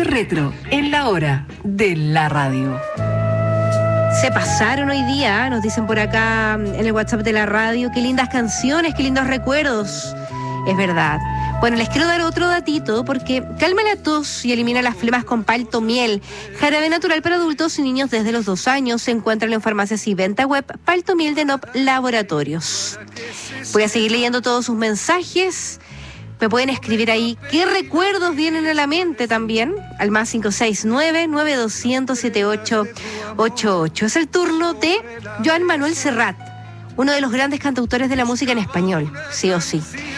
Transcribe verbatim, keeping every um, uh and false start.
Retro, en la hora de la radio. Se pasaron hoy día, nos dicen por acá en el WhatsApp de la radio, qué lindas canciones, qué lindos recuerdos. Es verdad. Bueno, les quiero dar otro datito porque calma la tos y elimina las flemas con palto miel. Jarabe natural para adultos y niños desde los dos años. Se encuentran en farmacias y venta web. Palto miel de N O P Laboratorios. Voy a seguir leyendo todos sus mensajes. Me pueden escribir ahí qué recuerdos vienen a la mente también, al más cinco seis nueve, nueve dos cero cero, siete ocho ocho ocho. Es el turno de Joan Manuel Serrat, uno de los grandes cantautores de la música en español, sí o sí.